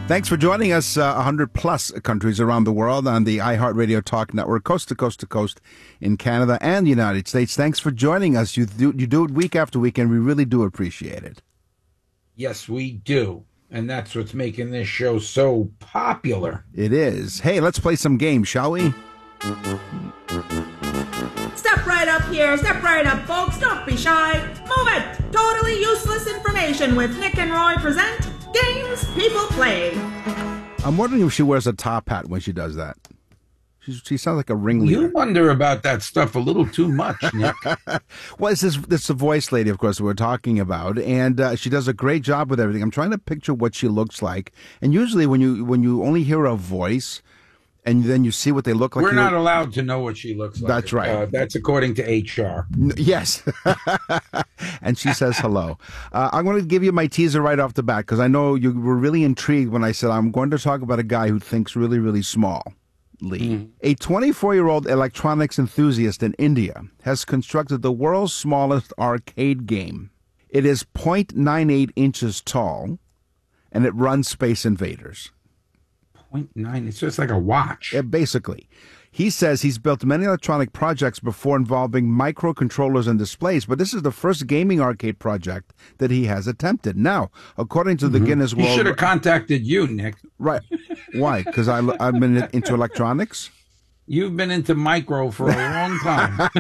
Thanks for joining us, 100 plus countries around the world on the iHeartRadio Talk Network, coast to coast to coast in Canada and the United States. Thanks for joining us. You do it week after week, and we really do appreciate it. Yes, we do. And that's what's making this show so popular. It is. Hey, let's play some games, shall we? Step right up here. Step right up, folks. Don't be shy. Move it. Totally useless information with Nick and Roy present Games People Play. I'm wondering if she wears a top hat when she does that. She sounds like a ringleader. You wonder about that stuff a little too much, Nick. Well, this is the voice lady, of course, we're talking about, and she does a great job with everything. I'm trying to picture what she looks like, and usually when you only hear a voice, and then you see what they look like. We're not allowed to know what she looks like. That's right. That's according to HR. Yes. And she says hello. I'm going to give you my teaser right off the bat because I know you were really intrigued when I said I'm going to talk about a guy who thinks really, really small. A 24-year-old electronics enthusiast in India has constructed the world's smallest arcade game. It is 0.98 inches tall, and it runs Space Invaders. 0.9. It's just like a watch. Yeah, basically. He says he's built many electronic projects before involving microcontrollers and displays, but this is the first gaming arcade project that he has attempted. Now, according to the Guinness World... He should have contacted you, Nick. Right. Why? Because I've been into electronics? You've been into micro for a long time.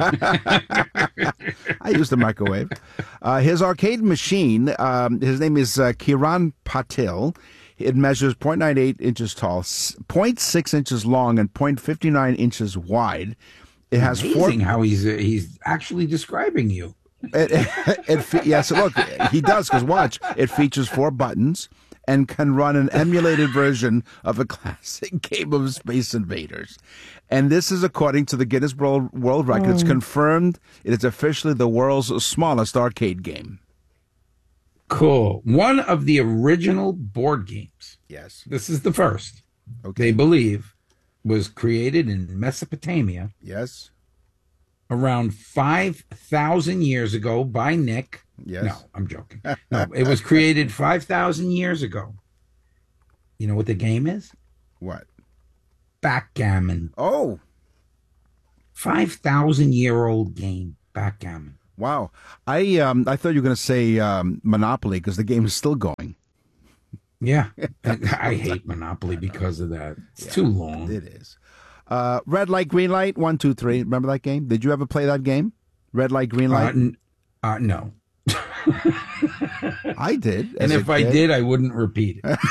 I use the microwave. His arcade machine, his name is Kiran Patil. It measures 0.98 inches tall, 0.6 inches long, and 0.59 inches wide. It has amazing how he's actually describing you. Yes, look, he does, because watch, it features 4 buttons and can run an emulated version of a classic game of Space Invaders. And this is according to the Guinness World Record. It's confirmed it is officially the world's smallest arcade game. Cool. One of the original board games. Yes. This is the first. Okay. They believe was created in Mesopotamia. Yes. Around 5,000 years ago by Nick. Yes. No, I'm joking. No, it was created 5,000 years ago. You know what the game is? What? Backgammon. Oh. 5,000-year-old game. Backgammon. Wow. I thought you were going to say Monopoly because the game is still going. Yeah. I hate Monopoly because of that. It's too long. It is. Red light, green light, 1, 2, 3. Remember that game? Did you ever play that game? Red light, green light? No. I did. And if I did, I wouldn't repeat it.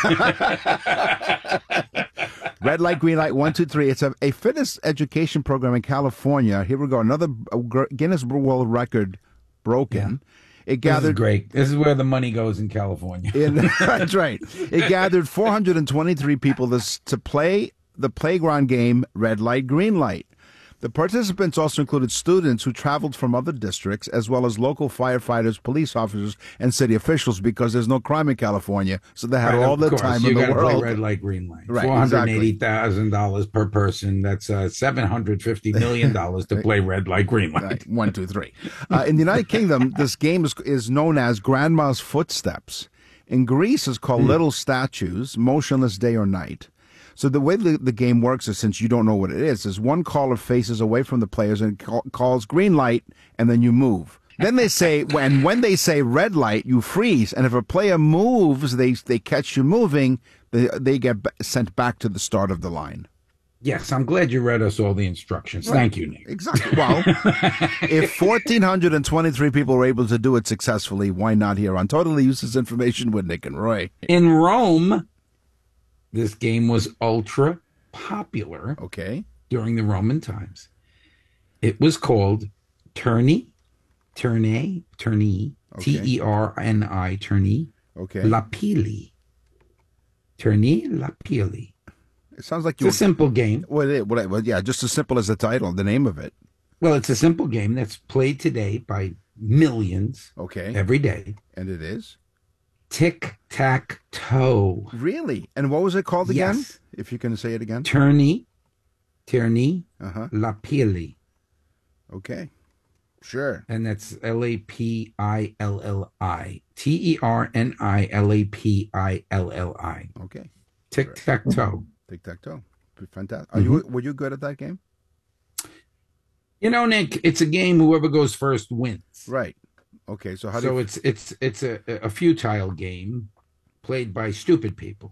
Red light, green light, 1, 2, 3. It's a fitness education program in California. Here we go. Another Guinness World Record broken. Yeah. It gathered. This is great. This is where the money goes in California. That's right. It gathered 423 people to play the playground game Red Light, Green Light. The participants also included students who traveled from other districts, as well as local firefighters, police officers, and city officials, because there's no crime in California, so they had all the time in the world. You got to play Red Light, Green Light. Right, $480,000 per person. That's $750 million to play Red Light, Green Light. Right. 1, 2, 3. In the United Kingdom, this game is known as Grandma's Footsteps. In Greece, it's called Little Statues, Motionless Day or Night. So the way the game works is, since you don't know what it is one caller faces away from the players and calls green light, and then you move. Then they say, when they say red light, you freeze. And if a player moves, they catch you moving, they get sent back to the start of the line. Yes, I'm glad you read us all the instructions. Right. Thank you, Nick. Exactly. Well, if 1,423 people were able to do it successfully, why not here on Totally Useless Information with Nick and Roy? In Rome, this game was ultra popular. Okay. During the Roman times. It was called Terni, okay. Terni, okay. Lapili. Terni Lapili. It sounds like it's a simple game. Well, yeah, just as simple as the title, the name of it. Well, it's a simple game that's played today by millions. Okay. Every day. And it is? Tic-tac-toe. Really? And what was it called again? Yes. If you can say it again. Terni, Lapili. Okay. Sure. And that's Lapilli. TERNILAPILLI. Okay. Tic-tac-toe. Tic-tac-toe. Fantastic. Were you good at that game? You know, Nick, it's a game. Whoever goes first wins. Right. Okay. So it's a futile game played by stupid people.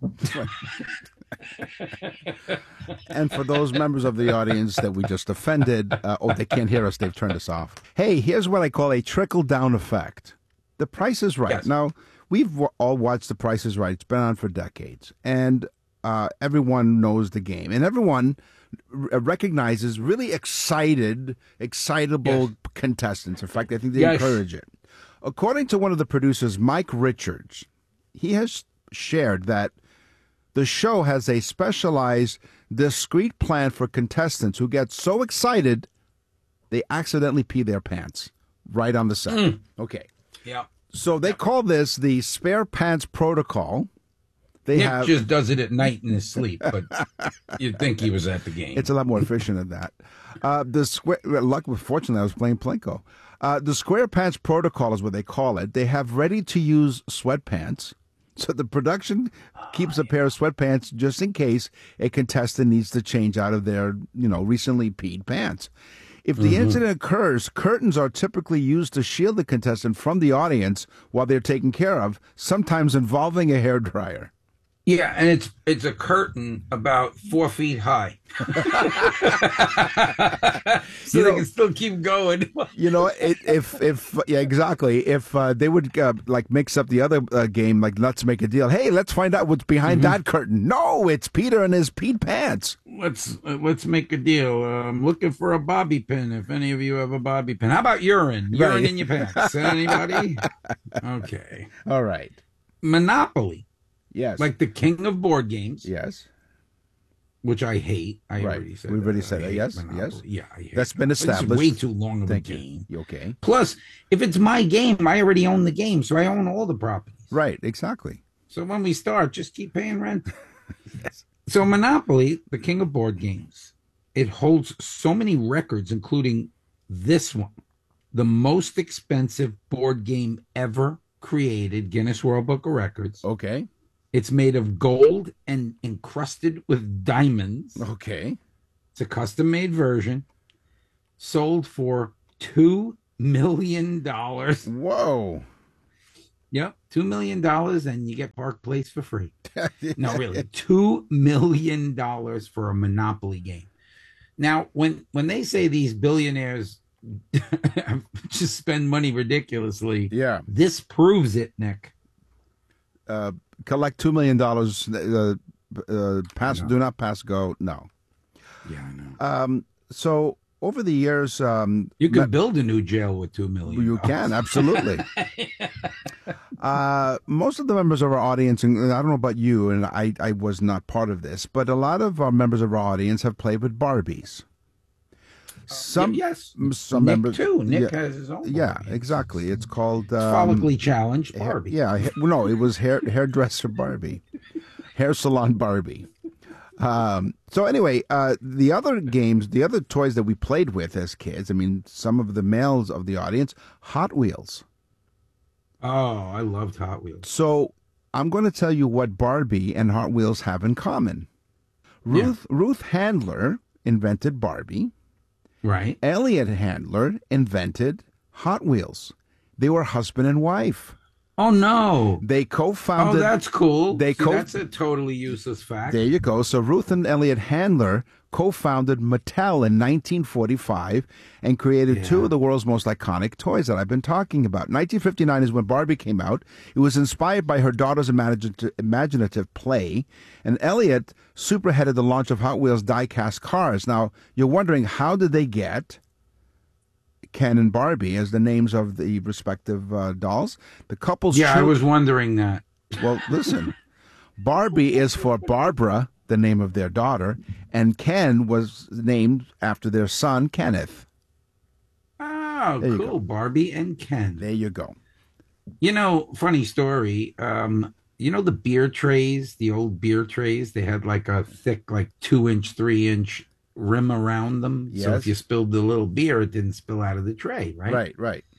And for those members of the audience that we just offended, they can't hear us. They've turned us off. Hey, here's what I call a trickle-down effect. The Price is Right. Yes. Now, we've all watched The Price is Right. It's been on for decades. And everyone knows the game. And everyone recognizes really excitable contestants. In fact, I think they encourage it. According to one of the producers, Mike Richards, he has shared that the show has a specialized, discreet plan for contestants who get so excited they accidentally pee their pants right on the set. Okay. Yeah. So they call this the spare pants protocol. Nick just does it at night in his sleep, but you'd think he was at the game. It's a lot more efficient than that. Fortunately, I was playing Plinko. The square pants protocol is what they call it. They have ready-to-use sweatpants. So the production keeps a pair of sweatpants just in case a contestant needs to change out of their, recently peed pants. If the incident occurs, curtains are typically used to shield the contestant from the audience while they're taken care of, sometimes involving a hairdryer. Yeah, and it's a curtain about 4 feet high, so they can still keep going. Exactly. If they would mix up the other game, like Let's Make a Deal. Hey, let's find out what's behind that curtain. No, it's Peter and his peed pants. Let's make a deal. I'm looking for a bobby pin. If any of you have a bobby pin, how about urine? Urine in your pants? Anybody? Okay. All right. Monopoly. Yes. Like the king of board games. Yes. Which I hate. We already said that. Yes. Monopoly. Yes. Yeah, I hate That's been established. It's way too long of a game. You okay? Plus, if it's my game, I already own the game, so I own all the properties. Right. Exactly. So when we start, just keep paying rent. Yes. So Monopoly, the king of board games, it holds so many records, including this one, the most expensive board game ever created, Guinness World Book of Records. Okay. It's made of gold and encrusted with diamonds. Okay. It's a custom-made version. Sold for $2 million. Whoa. Yep, $2 million, and you get Park Place for free. No, really, $2 million for a Monopoly game. Now, when they say these billionaires just spend money ridiculously, this proves it, Nick. Collect $2 million. Do not pass go. No. Yeah, I know. So over the years, you can build a new jail with $2 million. You can, absolutely. Most of the members of our audience, and I don't know about you, and I was not part of this, but a lot of our members of our audience have played with Barbies. Some Nick members too. Nick has his own. Yeah, exactly. It's called Follically Challenged Barbie. No, it was hairdresser Barbie, hair salon Barbie. So anyway, the other games, the other toys that we played with as kids, I mean, some of the males of the audience, Hot Wheels. Oh, I loved Hot Wheels. So I'm going to tell you what Barbie and Hot Wheels have in common. Ruth Handler invented Barbie. Right. Elliot Handler invented Hot Wheels. They were husband and wife. Oh, no. They co-founded... Oh, that's cool. That's a totally useless fact. There you go. So Ruth and Elliot Handler co-founded Mattel in 1945 and created two of the world's most iconic toys that I've been talking about. 1959 is when Barbie came out. It was inspired by her daughter's imaginative play, and Elliot superheaded the launch of Hot Wheels die-cast cars. Now, you're wondering, how did they get Ken and Barbie as the names of the respective dolls? The couple's I was wondering that. Well, listen, Barbie is for Barbara, the name of their daughter, and Ken was named after their son, Kenneth. Oh, cool. Barbie and Ken. There you go. You know, funny story. You know the beer trays, the old beer trays? They had like a thick, like 2-inch, 3-inch rim around them. Yes. So if you spilled the little beer, it didn't spill out of the tray, right? Right.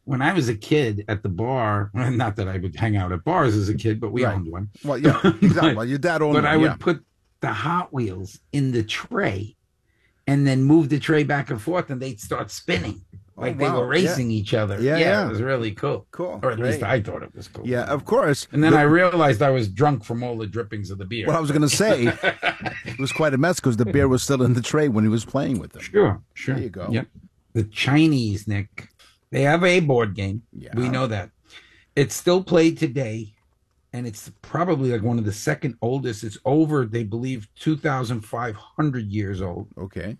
when I was a kid at the bar, not that I would hang out at bars as a kid, but we owned one. Well, yeah, exactly. Well, your dad owned one. But I would put the Hot Wheels in the tray and then move the tray back and forth, and they'd start spinning like they were racing each other. Yeah, it was really cool. Cool. Or at least I thought it was cool. Yeah, of course. And then I realized I was drunk from all the drippings of the beer. Well, I was going to say, it was quite a mess because the beer was still in the tray when he was playing with them. Sure. There you go. Yep. The Chinese, Nick, they have a board game. Yeah. We know that. It's still played today, and it's probably like one of the second oldest. It's over, they believe, 2,500 years old. Okay.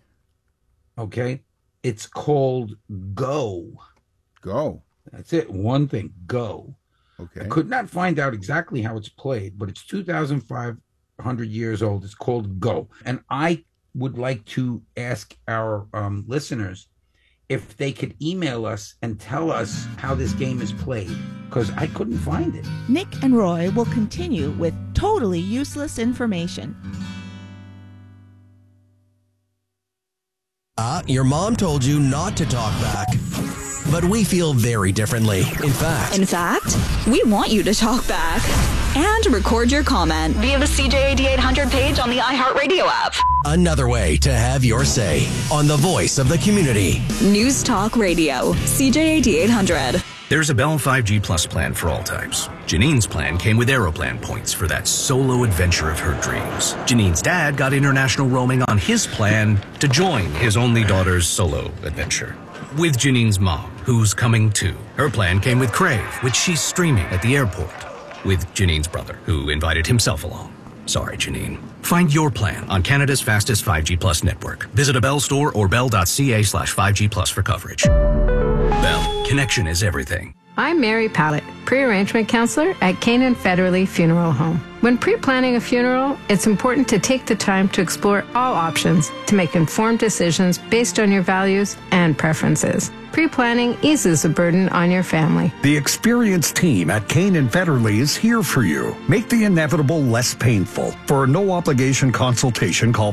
It's called Go. Go. That's it. One thing. Go. Okay. I could not find out exactly how it's played, but it's 2,500 years old. It's called Go. And I would like to ask our listeners if they could email us and tell us how this game is played, because I couldn't find it. Nick and Roy will continue with totally useless information. Your mom told you not to talk back. But we feel very differently. In fact, we want you to talk back and record your comment via the CJAD 800 page on the iHeartRadio app. Another way to have your say on the voice of the community. News Talk Radio, CJAD 800. There's a Bell 5G Plus plan for all types. Janine's plan came with Aeroplan points for that solo adventure of her dreams. Janine's dad got international roaming on his plan to join his only daughter's solo adventure. With Janine's mom, who's coming too. Her plan came with Crave, which she's streaming at the airport. With Janine's brother, who invited himself along. Sorry, Janine. Find your plan on Canada's fastest 5G Plus network. Visit a Bell store or bell.ca/5G Plus for coverage. Bell, connection is everything. I'm Mary Pallett, pre-arrangement counselor at Canaan Federally Funeral Home. When pre-planning a funeral, it's important to take the time to explore all options to make informed decisions based on your values and preferences. Pre-planning eases the burden on your family. The experienced team at Canaan Federally is here for you. Make the inevitable less painful. For a no-obligation consultation, call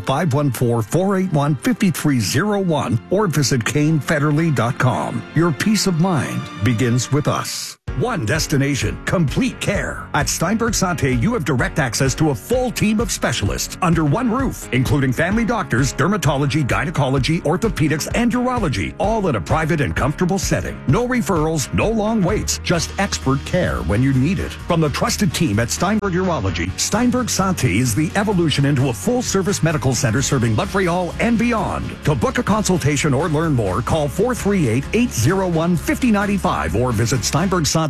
514-481-5301 or visit canefederally.com. Your peace of mind begins with us. One destination, complete care. At Steinberg Santé, you have direct access to a full team of specialists under one roof, including family doctors, dermatology, gynecology, orthopedics, and urology, all in a private and comfortable setting. No referrals, no long waits, just expert care when you need it. From the trusted team at Steinberg Urology, Steinberg Santé is the evolution into a full-service medical center serving Montreal and beyond. To book a consultation or learn more, call 438-801-5095 or visit steinbergsanté.com.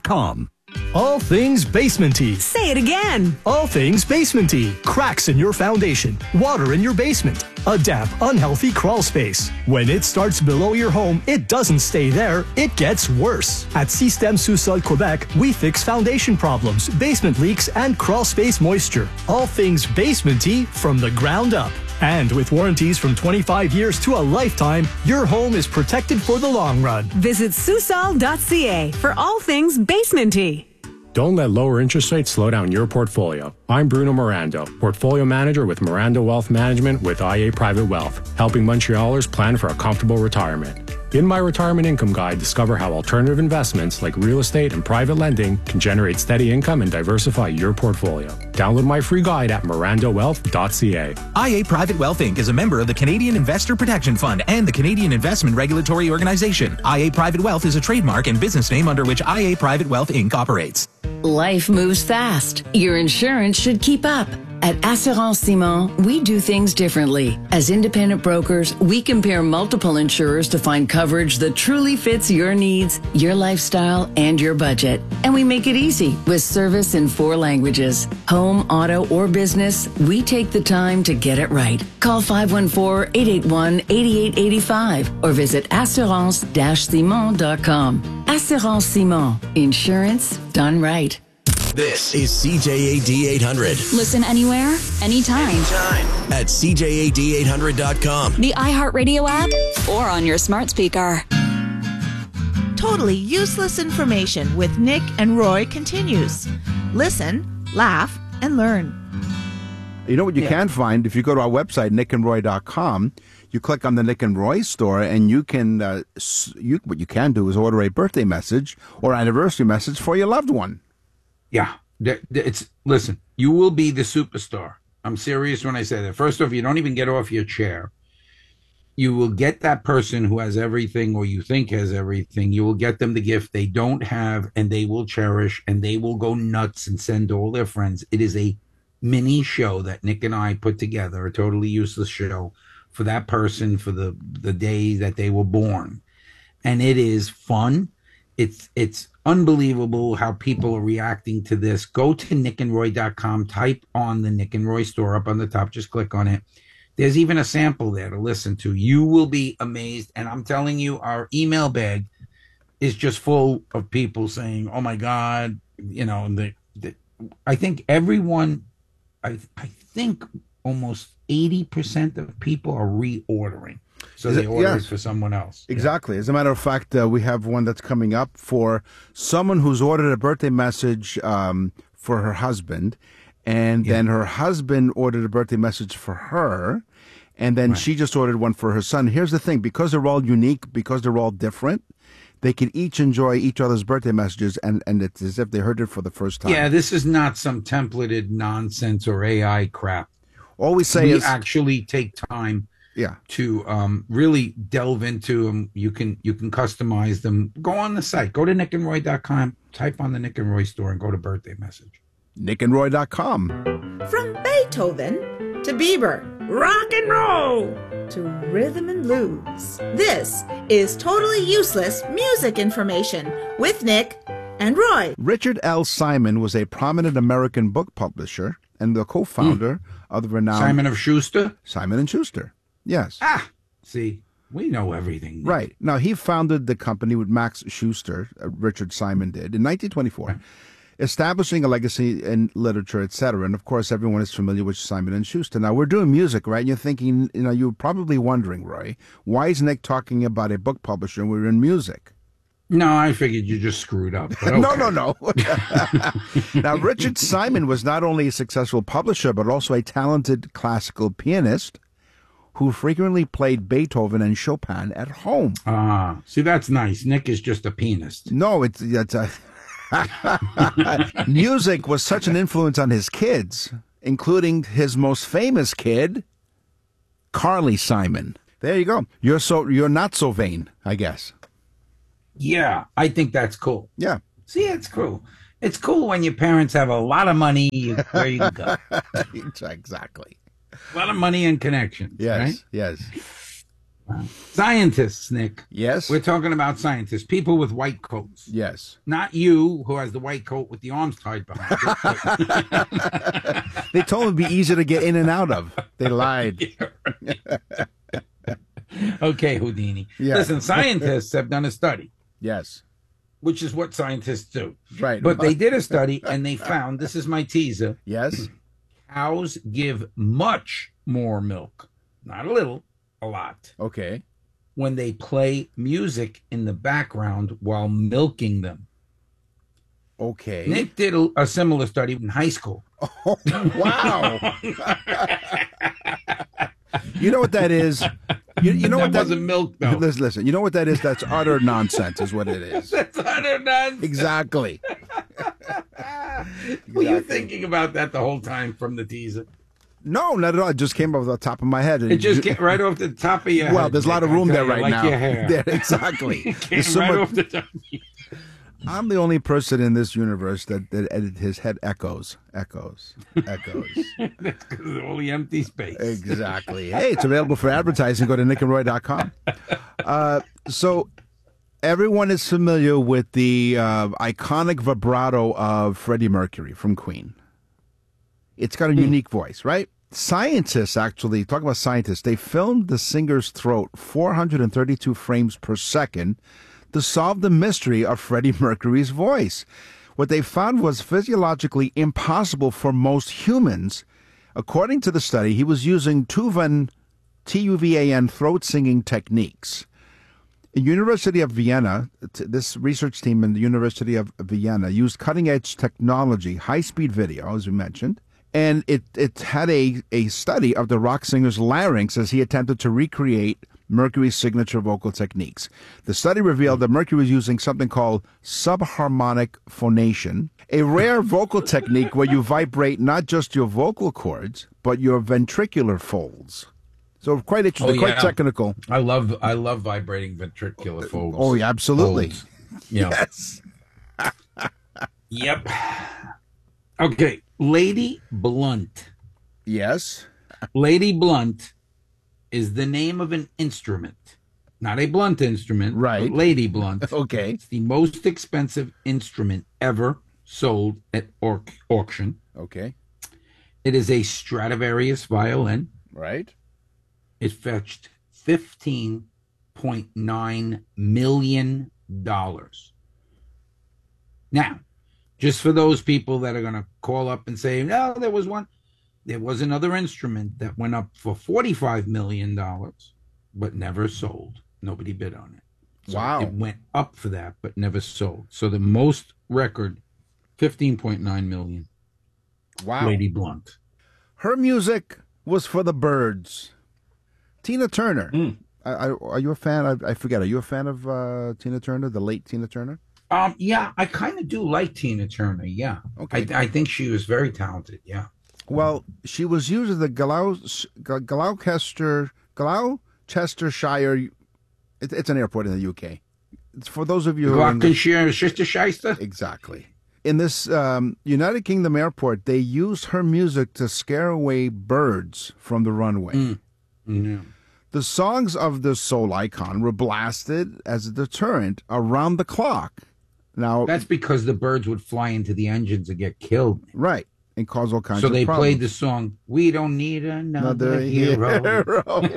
All things basementy. Say it again. All things basementy. Cracks in your foundation. Water in your basement. A damp, unhealthy crawl space. When it starts below your home, it doesn't stay there. It gets worse. At Système Sous-Sol Quebec, we fix foundation problems, basement leaks, and crawl space moisture. All things basementy from the ground up. And with warranties from 25 years to a lifetime, your home is protected for the long run. Visit Susol.ca for all things basementy. Don't let lower interest rates slow down your portfolio. I'm Bruno Mirando, Portfolio Manager with Mirando Wealth Management with IA Private Wealth, helping Montrealers plan for a comfortable retirement. In my Retirement Income Guide, discover how alternative investments like real estate and private lending can generate steady income and diversify your portfolio. Download my free guide at mirandowealth.ca. IA Private Wealth Inc. is a member of the Canadian Investor Protection Fund and the Canadian Investment Regulatory Organization. IA Private Wealth is a trademark and business name under which IA Private Wealth Inc. operates. Life moves fast. Your insurance should keep up. At Assurance Simon, we do things differently. As independent brokers, we compare multiple insurers to find coverage that truly fits your needs, your lifestyle, and your budget. And we make it easy with service in 4 languages. Home, auto, or business, we take the time to get it right. Call 514-881-8885 or visit assurance-simon.com. Assurance Simon. Insurance done right. This is CJAD 800. Listen anywhere, anytime. At CJAD800.com. The iHeartRadio app or on your smart speaker. Totally useless information with Nick and Roy continues. Listen, laugh, and learn. You know what you can find? If you go to our website, nickandroy.com, You click on the Nick and Roy store, and you can what you can do is order a birthday message or anniversary message for your loved one. Yeah, listen. You will be the superstar. I'm serious when I say that. First off, you don't even get off your chair. You will get that person who has everything, or you think has everything. You will get them the gift they don't have, and they will cherish, and they will go nuts and send to all their friends. It is a mini show that Nick and I put together, a totally useless show for that person for the day that they were born. And it is fun. It's unbelievable how people are reacting to this. Go to nickandroy.com, type on the Nick and Roy store up on the top, just click on it. There's even a sample there to listen to. You will be amazed. And I'm telling you, our email bag is just full of people saying, oh my God, I think everyone, I think almost 80% of people are reordering. So they order it for someone else. Exactly. As a matter of fact, we have one that's coming up for someone who's ordered a birthday message for her husband. And then her husband ordered a birthday message for her. And then she just ordered one for her son. Here's the thing. Because they're all unique, because they're all different, they can each enjoy each other's birthday messages, and it's as if they heard it for the first time. Yeah, this is not some templated nonsense or AI crap. All we say is... We actually take time to really delve into them. You can customize them. Go on the site. Go to nickandroy.com, type on the Nick and Roy store, and go to birthday message. nickandroy.com. From Beethoven to Bieber, rock and roll to rhythm and blues. This is Totally Useless Music Information with Nick and Roy. Richard L. Simon was a prominent American book publisher and the co-founder of the renowned... Simon & Schuster? Simon & Schuster, yes. See, we know everything. Nick. Right. Now, he founded the company with Max Schuster, Richard Simon did, in 1924. Establishing a legacy in literature, etc. And of course, everyone is familiar with Simon & Schuster. Now, we're doing music, right? You're thinking, you're probably wondering, Roy, why is Nick talking about a book publisher and we're in music? No, I figured you just screwed up. Okay. No. Now, Richard Simon was not only a successful publisher, but also a talented classical pianist who frequently played Beethoven and Chopin at home. See, that's nice. Nick is just a pianist. No, it's music was such an influence on his kids, including his most famous kid, Carly Simon. There you go. You're not so vain, I guess. Yeah, I think that's cool. Yeah. See, it's cool. It's cool when your parents have a lot of money. Where you can go. Exactly. A lot of money and connections. Yes. Right? Yes. Scientists, Nick. Yes. We're talking about scientists, people with white coats. Yes. Not you, who has the white coat with the arms tied behind it. They told him it'd be easier to get in and out of. They lied. Okay, Houdini. Yeah. Listen, scientists have done a study. Yes. Which is what scientists do. Right. But they did a study and they found, this is my teaser. Yes. Cows give much more milk. Not a little, a lot. Okay. When they play music in the background while milking them. Okay. Nick did a similar study in high school. Oh, wow. You know what that is? You know what that wasn't milk, though. Listen, you know what that is? That's utter nonsense is what it is. That's utter nonsense. Exactly. Were you thinking about that the whole time from the teaser? No, not at all. It just came off the top of my head. It just came right off the top of your head. Well, there's a lot of room there right now. Your hair. There, exactly. It came right off the top of your head. I'm the only person in this universe that his head echoes. That's because of all the empty space. Exactly. Hey, it's available for advertising. Go to nickandroy.com. So everyone is familiar with the iconic vibrato of Freddie Mercury from Queen. It's got a unique voice, right? Scientists actually, talk about scientists, they filmed the singer's throat 432 frames per second to solve the mystery of Freddie Mercury's voice. What they found was physiologically impossible for most humans. According to the study, he was using Tuvan, T-U-V-A-N, throat singing techniques. The University of Vienna, this research team in the University of Vienna used cutting-edge technology, high-speed video, as we mentioned, And it had a study of the rock singer's larynx as he attempted to recreate Mercury's signature vocal techniques. The study revealed that Mercury was using something called subharmonic phonation, a rare vocal technique where you vibrate not just your vocal cords, but your ventricular folds. So quite interesting, quite technical. I love vibrating ventricular folds. Oh, yeah, absolutely. Yeah. Yes. Yep. Okay, Lady Blunt. Yes. Lady Blunt is the name of an instrument. Not a blunt instrument, right? But Lady Blunt. Okay. It's the most expensive instrument ever sold at auction. Okay. It is a Stradivarius violin. Right. It fetched $15.9 million. Now, just for those people that are going to call up and say, no, there was another instrument that went up for $45 million, but never sold. Nobody bid on it. So wow. It went up for that, but never sold. So the most record, $15.9 million. Wow. Lady Blunt. Her music was for the birds. Tina Turner. Are you a fan? I forget. Are you a fan of Tina Turner, the late Tina Turner? Yeah, I kind of do like Tina Turner. Yeah. Okay. I think she was very talented. Yeah. Well, she was using the Gloucestershire. It's an airport in the UK. It's for those of you who Gloucestershire. Exactly. In this United Kingdom airport, they used her music to scare away birds from the runway. Yeah. The songs of the soul icon were blasted as a deterrent around the clock. Now that's because the birds would fly into the engines and get killed. Right. And cause all kinds of problems. So they played the song, "We Don't Need Another Hero."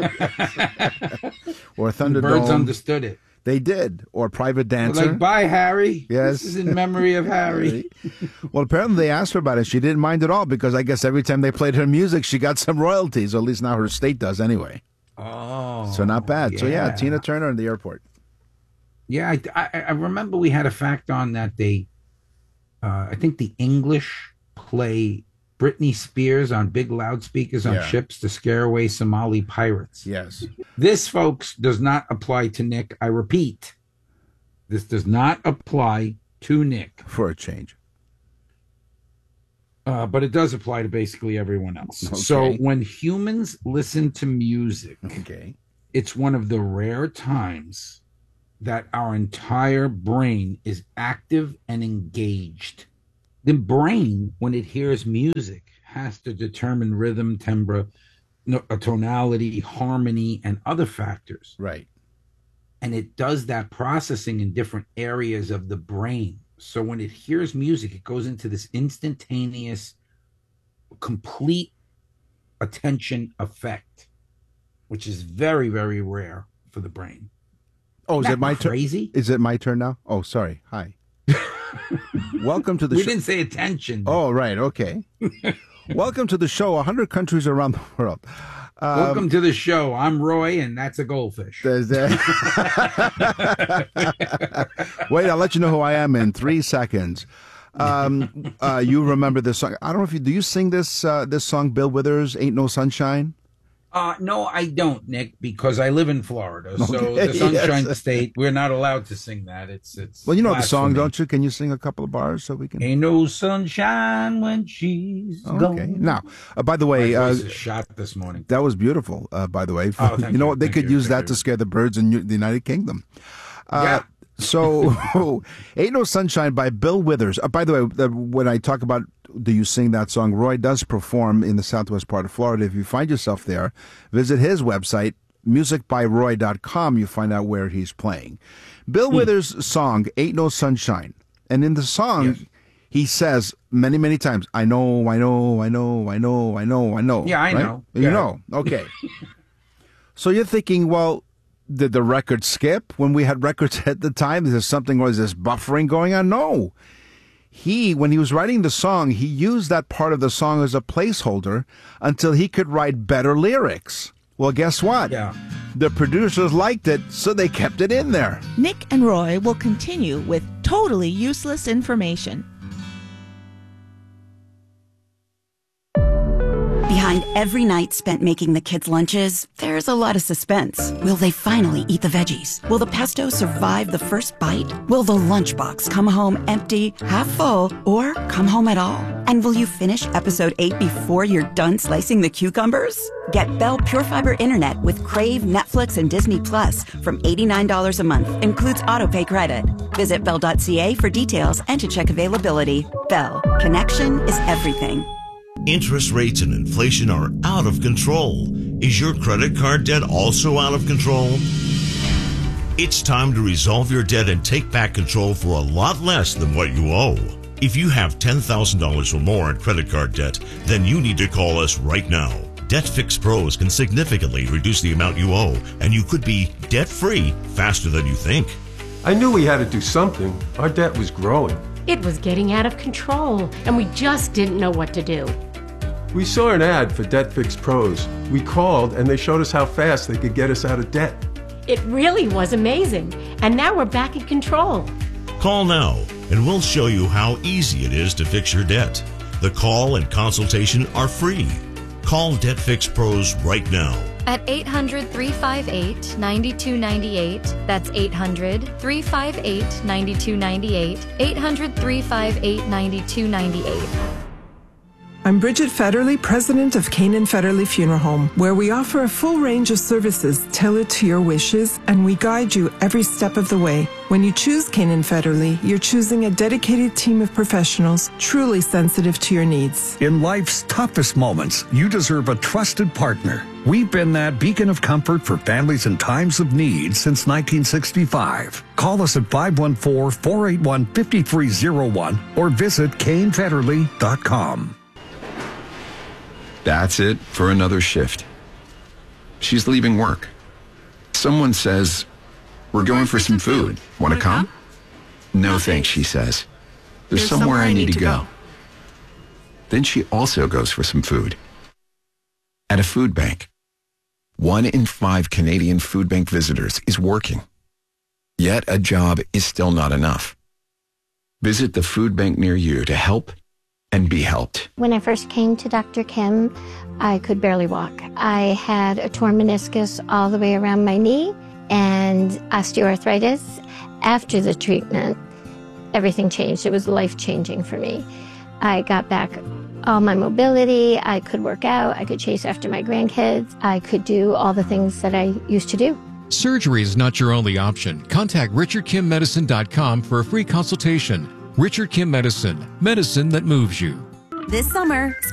Or Thunderdome. Birds understood it. They did. Or Private Dancer. Like, bye, Harry. Yes. This is in memory of Harry. Well, apparently they asked her about it. She didn't mind at all because I guess every time they played her music, she got some royalties, or at least now her estate does anyway. Oh. So not bad. Yeah. So yeah, Tina Turner in the airport. Yeah, I remember we had a fact on that they, I think the English play Britney Spears on big loudspeakers on ships to scare away Somali pirates. Yes. This, folks, does not apply to Nick. I repeat, this does not apply to Nick. For a change. But it does apply to basically everyone else. Okay. So when humans listen to music, it's one of the rare times that our entire brain is active and engaged. The brain, when it hears music, has to determine rhythm, timbre, tonality, harmony, and other factors. Right. And it does that processing in different areas of the brain. So when it hears music, it goes into this instantaneous, complete attention effect, which is very, very rare for the brain. Oh, is it my turn? Crazy? Is it my turn now? Oh, sorry. Hi. Welcome to the show. We didn't say attention. Oh, right. Okay. Welcome to the show. 100 countries around the world. Welcome to the show. I'm Roy, and that's a goldfish. Wait, I'll let you know who I am in 3 seconds. You remember this song? I don't know if you do. You sing this song, Bill Withers, "Ain't No Sunshine"? No, I don't, Nick, because I live in Florida. So the Sunshine State, we're not allowed to sing that. It's well, you know the song, don't you? Can you sing a couple of bars so we can? Ain't no sunshine when she's gone. Now, by the way, my voice is shot this morning. That was beautiful. By the way, thank you know you. what? They could use that to scare the birds in the United Kingdom. So, Ain't No Sunshine by Bill Withers. By the way, when I talk about do you sing that song, Roy does perform in the southwest part of Florida. If you find yourself there, visit his website, musicbyroy.com. You find out where he's playing. Bill Withers' song, Ain't No Sunshine. And in the song, he says many, many times, I know, I know, I know, I know, I know, I know. Yeah, I right? know. You know. Okay. So you're thinking, well, did the record skip when we had records at the time? Is there something, was this buffering going on? No. When he was writing the song, he used that part of the song as a placeholder until he could write better lyrics. Well, guess what? Yeah. The producers liked it, so they kept it in there. Nick and Roy will continue with totally useless information. Behind every night spent making the kids' lunches, there's a lot of suspense. Will they finally eat the veggies? Will the pesto survive the first bite? Will the lunchbox come home empty, half full, or come home at all? And will you finish episode 8 before you're done slicing the cucumbers? Get Bell Pure Fiber Internet with Crave, Netflix, and Disney Plus from $89 a month. Includes autopay credit. Visit Bell.ca for details and to check availability. Bell. Connection is everything. Interest rates and inflation are out of control. Is your credit card debt also out of control? It's time to resolve your debt and take back control for a lot less than what you owe. If you have $10,000 or more in credit card debt, then you need to call us right now. Debt Fix Pros can significantly reduce the amount you owe, and you could be debt-free faster than you think. I knew we had to do something. Our debt was growing. It was getting out of control, and we just didn't know what to do. We saw an ad for Debt Fix Pros. We called, and they showed us how fast they could get us out of debt. It really was amazing, and now we're back in control. Call now, and we'll show you how easy it is to fix your debt. The call and consultation are free. Call Debt Fix Pros right now. At 800-358-9298. That's 800-358-9298. 800-358-9298. I'm Bridget Federley, president of Canaan Federley Funeral Home, where we offer a full range of services tailored to your wishes, and we guide you every step of the way. When you choose Canaan Federley, you're choosing a dedicated team of professionals truly sensitive to your needs. In life's toughest moments, you deserve a trusted partner. We've been that beacon of comfort for families in times of need since 1965. Call us at 514-481-5301 or visit CainFederley.com. That's it for another shift. She's leaving work. Someone says, "We're going for some food. Want to come?" "No thanks," she says. "There's somewhere I need to go." Then she also goes for some food. At a food bank. 1 in 5 Canadian food bank visitors is working. Yet a job is still not enough. Visit the food bank near you to help and be helped. When I first came to Dr. Kim, I could barely walk. I had a torn meniscus all the way around my knee and osteoarthritis. After the treatment, everything changed. It was life-changing for me. I got back all my mobility. I could work out. I could chase after my grandkids. I could do all the things that I used to do. Surgery is not your only option. Contact RichardKimMedicine.com for a free consultation. Richard Kim Medicine, medicine that moves you. This summer,